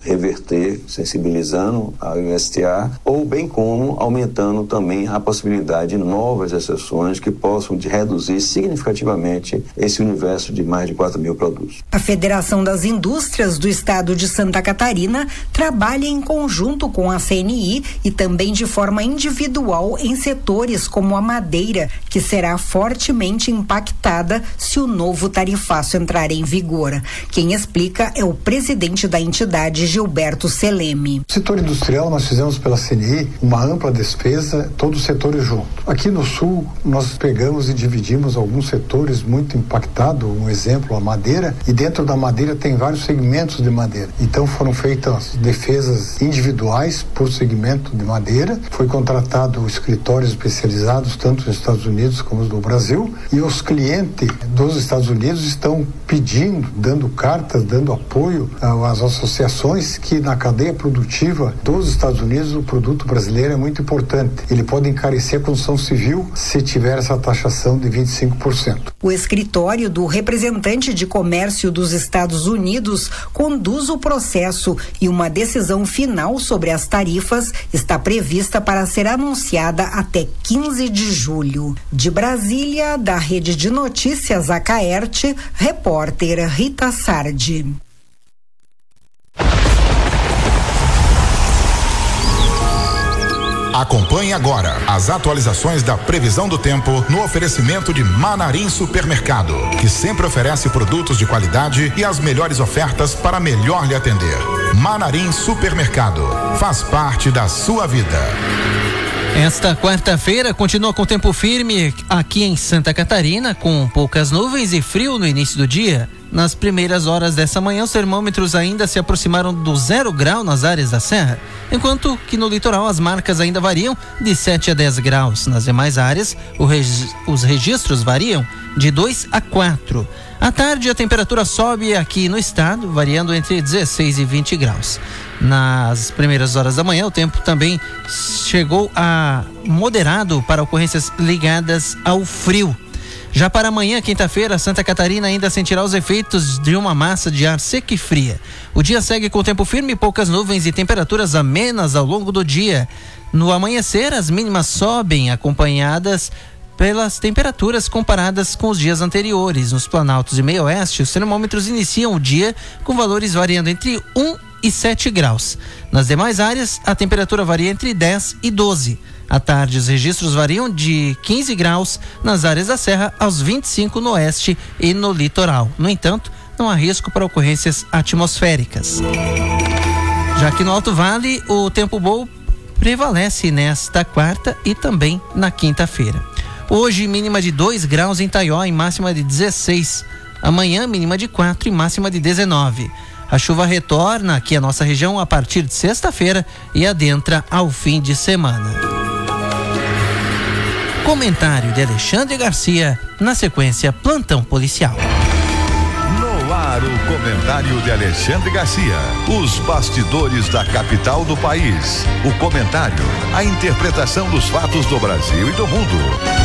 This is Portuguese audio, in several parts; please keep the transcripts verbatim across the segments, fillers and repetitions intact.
reverter, sensibilizando a U S T A, ou bem como aumentando também a possibilidade de novas exceções que possam de reduzir significativamente esse universo de mais de quatro mil produtos. A Federação das Indústrias do Estado de Santa Catarina trabalha em conjunto com a C N I e também de forma individual em setores como a madeira, que será fortemente impactada se o novo tarifaço entrar em vigor. Quem explica é o presidente da entidade, Gilberto Seleme. No setor industrial, nós fizemos pela C N I uma ampla despesa, todos os setores juntos. Aqui no Sul, nós pegamos e dividimos alguns setores muito impactados, um exemplo, a madeira, e dentro da madeira tem vários segmentos de madeira. Então foram feitas defesas individuais por segmento de madeira, foi contratado escritórios especializados, tanto nos Estados Unidos como no Brasil, e os clientes dos Estados Unidos estão pedindo, dando cartas, dando apoio às associações que na cadeia produtiva dos Estados Unidos o produto brasileiro é muito importante. Ele pode encarecer a construção civil se tiver essa taxação de vinte e cinco por cento. O escritório do representante de comércio dos Estados Unidos conduz o processo e uma decisão final sobre as tarifas está prevista para ser anunciada até quinze de julho. De Brasília, da Rede de Notícias Acaerte, repórter Rita Sardi. Acompanhe agora as atualizações da previsão do tempo no oferecimento de Manarim Supermercado, que sempre oferece produtos de qualidade e as melhores ofertas para melhor lhe atender. Manarim Supermercado, faz parte da sua vida. Esta quarta-feira continua com tempo firme aqui em Santa Catarina, com poucas nuvens e frio no início do dia. Nas primeiras horas dessa manhã, os termômetros ainda se aproximaram do zero grau nas áreas da serra, enquanto que no litoral as marcas ainda variam de sete a dez graus. Nas demais áreas, regi- os registros variam de dois a quatro. À tarde, a temperatura sobe aqui no estado, variando entre dezesseis e vinte graus. Nas primeiras horas da manhã, o tempo também chegou a moderado para ocorrências ligadas ao frio. Já para amanhã, quinta-feira, Santa Catarina ainda sentirá os efeitos de uma massa de ar seca e fria. O dia segue com tempo firme, poucas nuvens e temperaturas amenas ao longo do dia. No amanhecer, as mínimas sobem, acompanhadas pelas temperaturas comparadas com os dias anteriores. Nos planaltos e meio oeste, os termômetros iniciam o dia com valores variando entre um e sete graus. Nas demais áreas, a temperatura varia entre dez e doze. À tarde, os registros variam de quinze graus nas áreas da serra aos vinte e cinco no oeste e no litoral. No entanto, não há risco para ocorrências atmosféricas. Já que no Alto Vale, o tempo bom prevalece nesta quarta e também na quinta-feira. Hoje, mínima de dois graus em Taió e máxima de dezesseis. Amanhã, mínima de quatro e máxima de dezenove. A chuva retorna aqui à nossa região a partir de sexta-feira e adentra ao fim de semana. Comentário de Alexandre Garcia, na sequência, plantão policial. No ar, o comentário de Alexandre Garcia. Os bastidores da capital do país. O comentário, a interpretação dos fatos do Brasil e do mundo.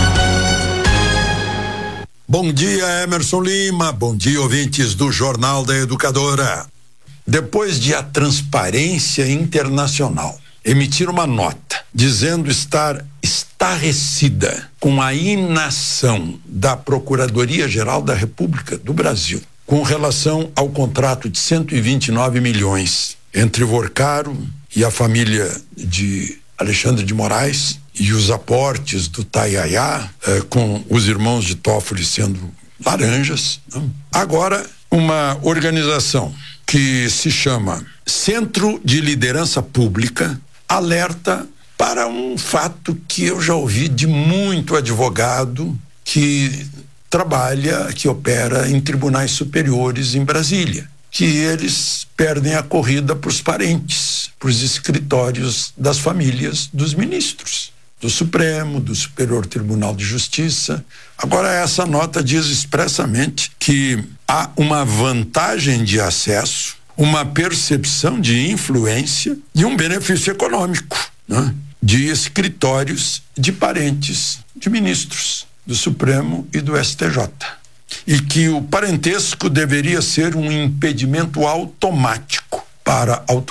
Bom dia, Emerson Lima. Bom dia, ouvintes do Jornal da Educadora. Depois de a Transparência Internacional emitir uma nota dizendo estar estarrecida com a inação da Procuradoria-Geral da República do Brasil com relação ao contrato de cento e vinte e nove milhões entre Vorcaro e a família de Alexandre de Moraes e os aportes do Taiaiá, eh, com os irmãos de Toffoli sendo laranjas. Não? Agora, uma organização que se chama Centro de Liderança Pública alerta para um fato que eu já ouvi de muito advogado que trabalha, que opera em tribunais superiores em Brasília, que eles perdem a corrida para os parentes, para os escritórios das famílias dos ministros, do Supremo, do Superior Tribunal de Justiça. Agora, essa nota diz expressamente que há uma vantagem de acesso, uma percepção de influência e um benefício econômico, né, de escritórios de parentes de ministros do Supremo e do S T J. E que o parentesco deveria ser um impedimento automático para a